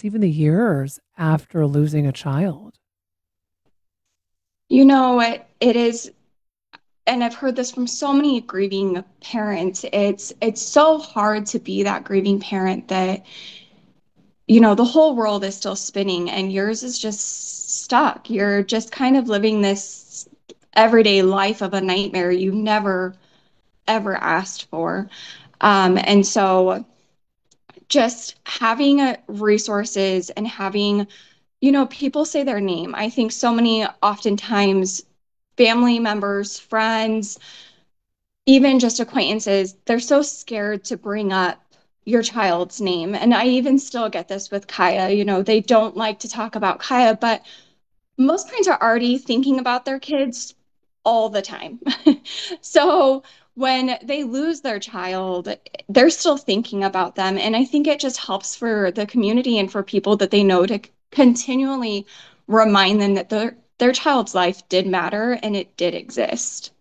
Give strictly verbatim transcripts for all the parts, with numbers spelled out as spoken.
months, even the years after losing a child? You know what? It is, and I've heard this from so many grieving parents. It's it's so hard to be that grieving parent that, you know, the whole world is still spinning and yours is just stuck. You're just kind of living this everyday life of a nightmare you never ever asked for. Um, and so just having uh, resources and having, you know, people say their name. I think so many oftentimes family members, friends, even just acquaintances, they're so scared to bring up your child's name. And I even still get this with Kaya. You know, they don't like to talk about Kaya, but most parents are already thinking about their kids all the time. So when they lose their child, they're still thinking about them. And I think it just helps for the community and for people that they know to continually remind them that their their child's life did matter and it did exist.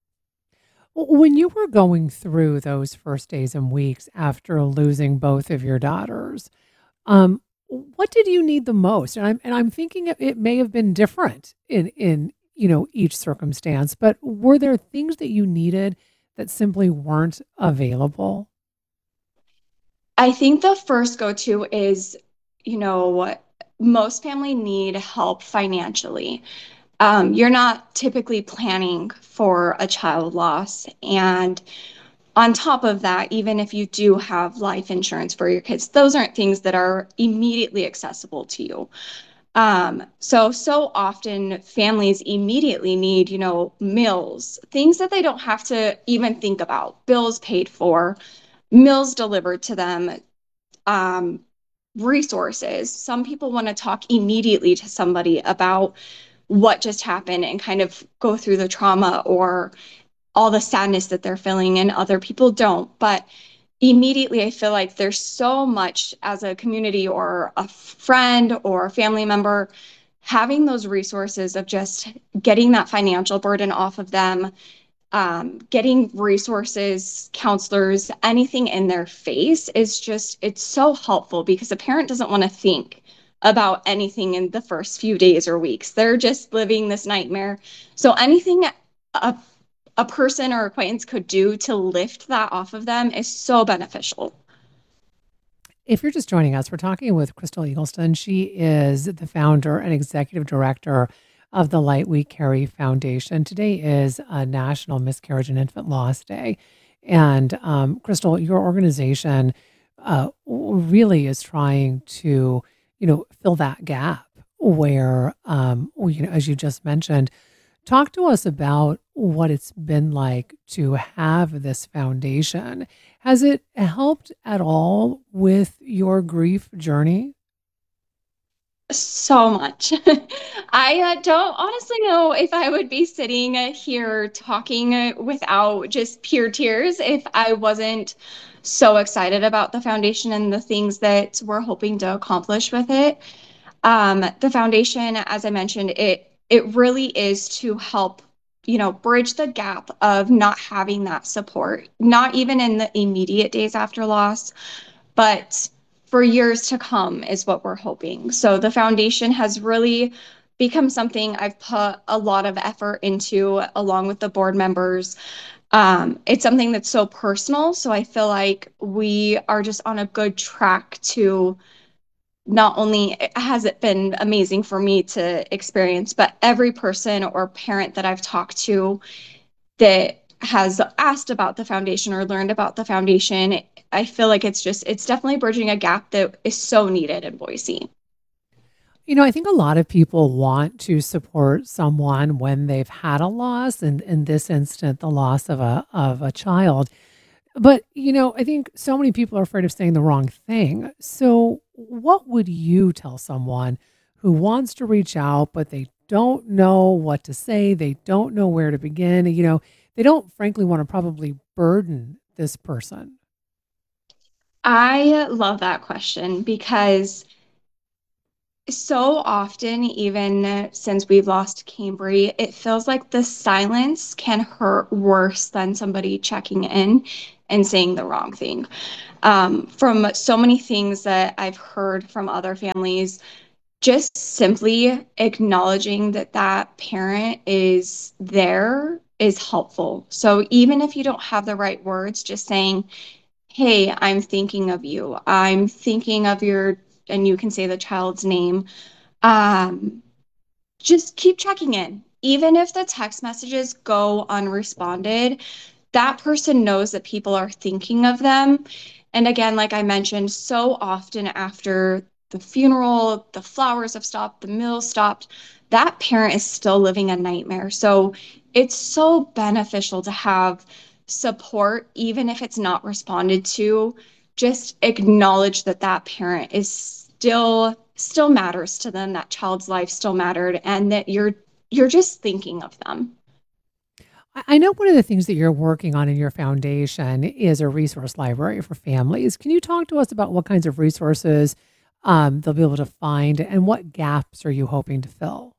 W when you were going through those first days and weeks after losing both of your daughters, um, what did you need the most? And I'm and I'm thinking it it may have been different in in, you know, each circumstance, but were there things that you needed that simply weren't available? I think the first go-to is, you know, most family need help financially. Um, you're not typically planning for a child loss. And on top of that, even if you do have life insurance for your kids, those aren't things that are immediately accessible to you. Um, so, so often families immediately need, you know, meals, things that they don't have to even think about, bills paid for, meals delivered to them, um, resources. Some people want to talk immediately to somebody about what just happened and kind of go through the trauma or all the sadness that they're feeling, and other people don't. But immediately, I feel like there's so much as a community or a friend or a family member having those resources of just getting that financial burden off of them, um, getting resources, counselors, anything in their face is just, it's so helpful because a parent doesn't want to think about anything in the first few days or weeks. They're just living this nightmare. So anything a, a person or acquaintance could do to lift that off of them is so beneficial. If you're just joining us, we're talking with Crystal Eagleston. She is the founder and executive director of the Light We Carry Foundation. Today is a National Miscarriage and Infant Loss Day. And um, Crystal, your organization uh, really is trying to, you know, fill that gap where, um, well, you know, as you just mentioned, talk to us about what it's been like to have this foundation. Has it helped at all with your grief journey? So much. I uh, don't honestly know if I would be sitting uh, here talking uh, without just pure tears if I wasn't so excited about the foundation and the things that we're hoping to accomplish with it. Um, the foundation, as I mentioned, it it really is to help, you know, bridge the gap of not having that support, not even in the immediate days after loss, but for years to come is what we're hoping. So the foundation has really become something I've put a lot of effort into along with the board members. Um, it's something that's so personal. So I feel like we are just on a good track to not only has it been amazing for me to experience, but every person or parent that I've talked to that has asked about the foundation or learned about the foundation, I feel like it's just, it's definitely bridging a gap that is so needed in Boise. You know, I think a lot of people want to support someone when they've had a loss, and in this instant, the loss of a of a child. But you know, I think so many people are afraid of saying the wrong thing. So, what would you tell someone who wants to reach out, but they don't know what to say? They don't know where to begin. You know, they don't, frankly, want to probably burden this person. I love that question because so often, even since we've lost Cambry, it feels like the silence can hurt worse than somebody checking in and saying the wrong thing. Um, from so many things that I've heard from other families, just simply acknowledging that that parent is there is helpful. So even if you don't have the right words, just saying, hey, I'm thinking of you. I'm thinking of your, and you can say the child's name. Um, just keep checking in. Even if the text messages go unresponded, that person knows that people are thinking of them. And again, like I mentioned, so often after the funeral, the flowers have stopped, the meal stopped, that parent is still living a nightmare. So it's so beneficial to have support, even if it's not responded to. Just acknowledge that that parent is still still matters to them, that child's life still mattered, and that you're you're just thinking of them. I I know one of the things that you're working on in your foundation is a resource library for families. Can you talk to us about what kinds of resources um, they'll be able to find and what gaps are you hoping to fill?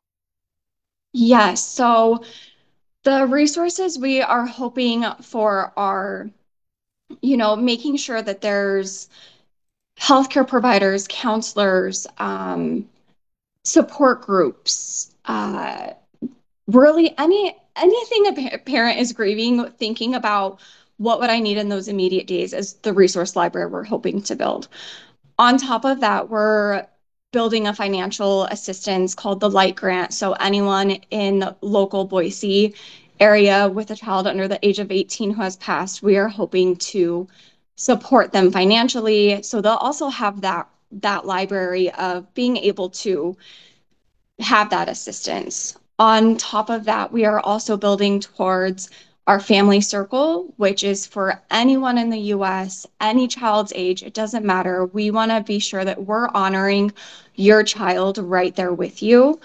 Yes, so the resources we are hoping for are, you know, making sure that there's healthcare providers, counselors, um, support groups, uh, really any anything a pa- parent is grieving, thinking about what would I need in those immediate days is the resource library we're hoping to build. On top of that, we're building a financial assistance called the Light Grant. So anyone in local Boise area with a child under the age of eighteen who has passed, we are hoping to support them financially. So they'll also have that that library of being able to have that assistance. On top of that, we are also building towards our family circle, which is for anyone in the U S, any child's age, it doesn't matter. We want to be sure that we're honoring your child right there with you.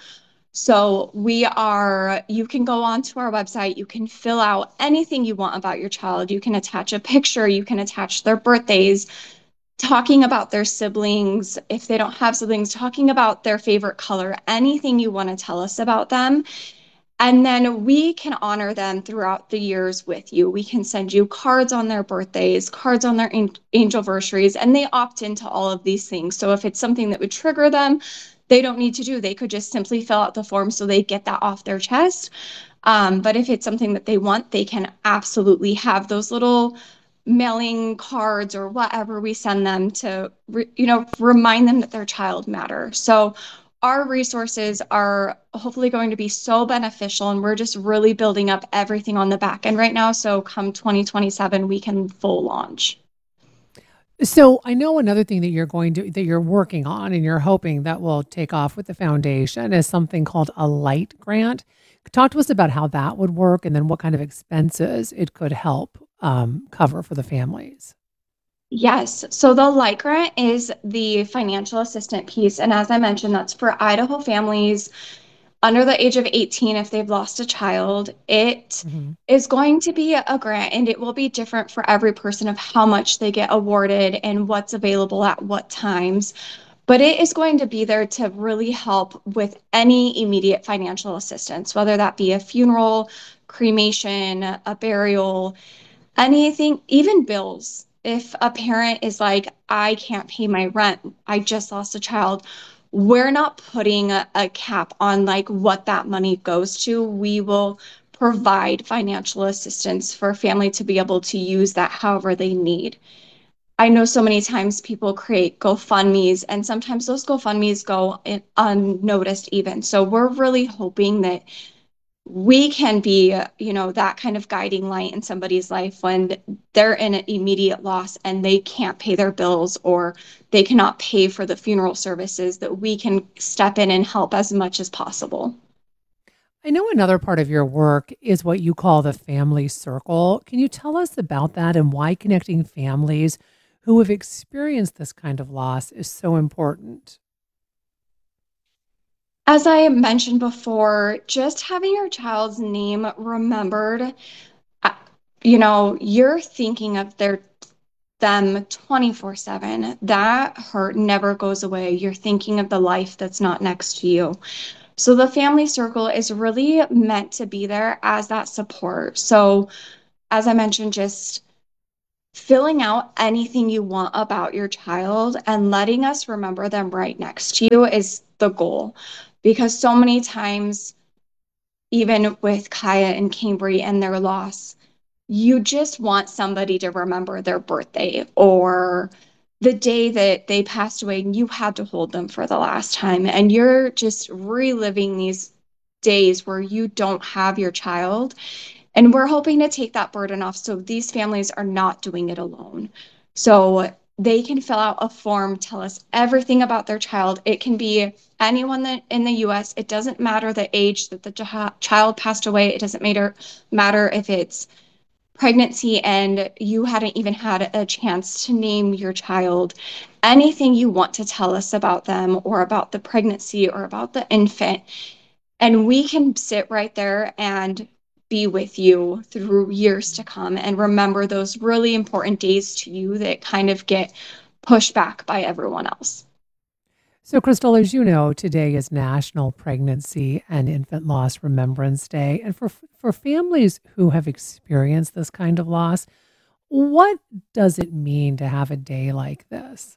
So we are, you can go onto our website, you can fill out anything you want about your child. You can attach a picture, you can attach their birthdays, talking about their siblings, if they don't have siblings, talking about their favorite color, anything you want to tell us about them. And then we can honor them throughout the years with you. We can send you cards on their birthdays, cards on their angel anniversaries, and they opt into all of these things. So if it's something that would trigger them, they don't need to do. They could just simply fill out the form so they get that off their chest. Um, but if it's something that they want, they can absolutely have those little mailing cards or whatever we send them to, re- you know, remind them that their child matters. So our resources are hopefully going to be so beneficial, and we're just really building up everything on the back end right now. So come twenty twenty-seven, we can full launch. So I know another thing that you're going to that you're working on and you're hoping that will take off with the foundation is something called a light grant. Talk to us about how that would work and then what kind of expenses it could help um, cover for the families. Yes. So the Light Grant is the financial assistant piece. And as I mentioned, that's for Idaho families under the age of eighteen if they've lost a child. It Mhm. is going to be a grant, and it will be different for every person of how much they get awarded and what's available at what times. But it is going to be there to really help with any immediate financial assistance, whether that be a funeral, cremation, a burial, anything, even bills. If a parent is like, I can't pay my rent, I just lost a child, we're not putting a, a cap on like what that money goes to. We will provide financial assistance for a family to be able to use that however they need. I know so many times people create GoFundMe's, and sometimes those GoFundMe's go in, unnoticed even. So we're really hoping that we can be, you know, that kind of guiding light in somebody's life when they're in an immediate loss and they can't pay their bills or they cannot pay for the funeral services, that we can step in and help as much as possible. I know another part of your work is what you call the family circle. Can you tell us about that and why connecting families who have experienced this kind of loss is so important? As I mentioned before, just having your child's name remembered, uh, you know, you're thinking of their them twenty-four seven. That hurt never goes away. You're thinking of the life that's not next to you. So the family circle is really meant to be there as that support. So as I mentioned, just filling out anything you want about your child and letting us remember them right next to you is the goal. Because so many times, even with Kaya and Cambry and their loss, you just want somebody to remember their birthday or the day that they passed away and you had to hold them for the last time. And you're just reliving these days where you don't have your child. And we're hoping to take that burden off so these families are not doing it alone. So they can fill out a form, tell us everything about their child. It can be anyone that in the U S. It doesn't matter the age that the child passed away. It doesn't matter matter if it's pregnancy and you hadn't even had a chance to name your child. Anything you want to tell us about them or about the pregnancy or about the infant, and we can sit right there and be with you through years to come and remember those really important days to you that kind of get pushed back by everyone else. So, Crystal, as you know, today is National Pregnancy and Infant Loss Remembrance Day. And for, for families who have experienced this kind of loss, what does it mean to have a day like this?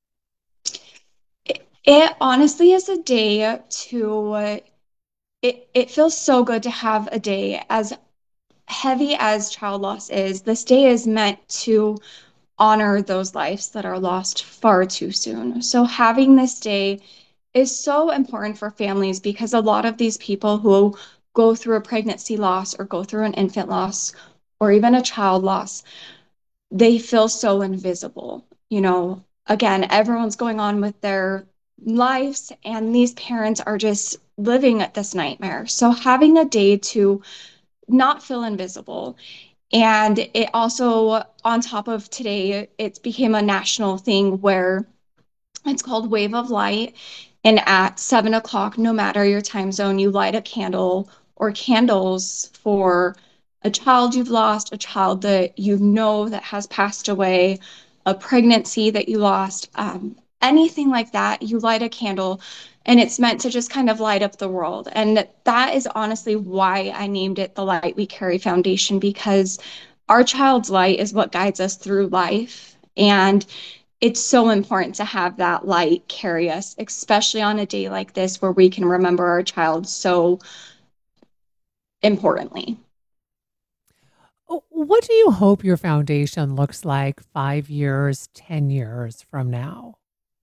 It, it honestly is a day to, it, it feels so good to have a day as heavy as child loss is. This day is meant to honor those lives that are lost far too soon. So having this day is so important for families because a lot of these people who go through a pregnancy loss or go through an infant loss or even a child loss, they feel so invisible. You know, again, everyone's going on with their lives, and these parents are just living at this nightmare. So having a day to not feel invisible. And it also, on top of today, it's became a national thing where it's called Wave of Light. And at seven o'clock, no matter your time zone, you light a candle or candles for a child you've lost, a child that you know that has passed away, a pregnancy that you lost, um, anything like that. You light a candle and it's meant to just kind of light up the world. And that is honestly why I named it the Light We Carry Foundation, because our child's light is what guides us through life. And it's so important to have that light carry us, especially on a day like this where we can remember our child so importantly. Oh, what do you hope your foundation looks like five years, ten years from now?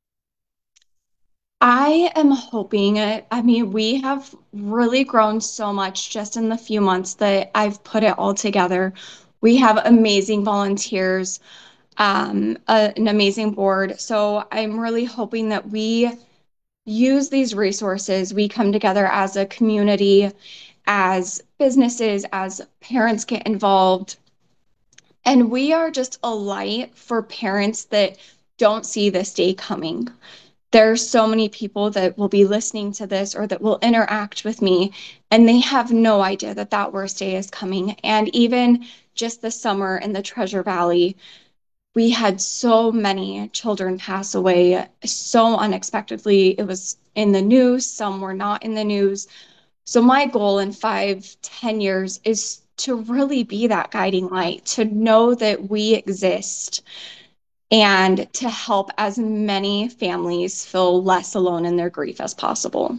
I am hoping it. I mean, we have really grown so much just in the few months that I've put it all together. We have amazing volunteers, um, a- an amazing board. So I'm really hoping that we use these resources. We come together as a community, as businesses, as parents get involved. And we are just a light for parents that don't see this day coming. There are so many people that will be listening to this or that will interact with me, and they have no idea that that worst day is coming. And even just this summer in the Treasure Valley, we had so many children pass away so unexpectedly. It was in the news, some were not in the news. So my goal in five, ten years is to really be that guiding light, to know that we exist and to help as many families feel less alone in their grief as possible.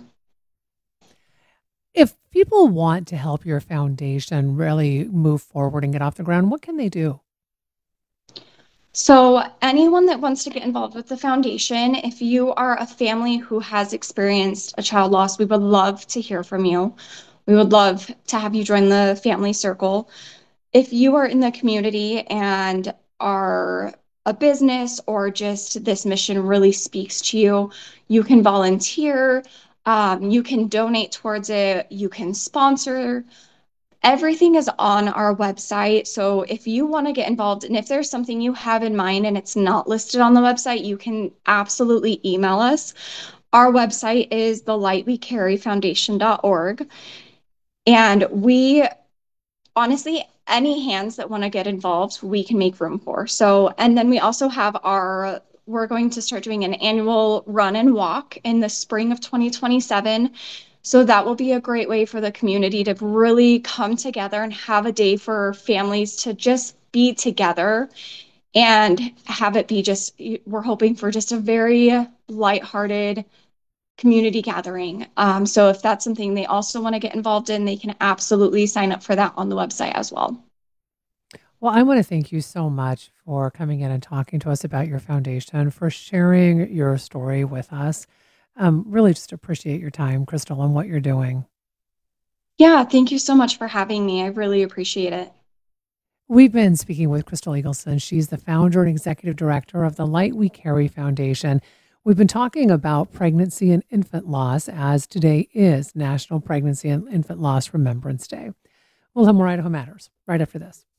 If people want to help your foundation really move forward and get off the ground, what can they do? So, anyone that wants to get involved with the foundation, if you are a family who has experienced a child loss, we would love to hear from you. We would love to have you join the family circle. If you are in the community and are a business or just this mission really speaks to you, you can volunteer, um, you can donate towards it, you can sponsor. Everything is on our website. So if you want to get involved and if there's something you have in mind and it's not listed on the website, you can absolutely email us. Our website is the light we carry foundation dot org. And we honestly, any hands that want to get involved, we can make room for. So, and then we also have our, we're going to start doing an annual run and walk in the spring of twenty twenty-seven. So that will be a great way for the community to really come together and have a day for families to just be together and have it be just, we're hoping for just a very lighthearted community gathering. Um, so if that's something they also want to get involved in, they can absolutely sign up for that on the website as well. Well, I want to thank you so much for coming in and talking to us about your foundation, for sharing your story with us. Um, really just appreciate your time, Crystal, and what you're doing. Yeah, thank you so much for having me. I really appreciate it. We've been speaking with Crystal Eagleson. She's the founder and executive director of the Light We Carry Foundation. We've been talking about pregnancy and infant loss as today is National Pregnancy and Infant Loss Remembrance Day. We'll have more Idaho Matters right after this.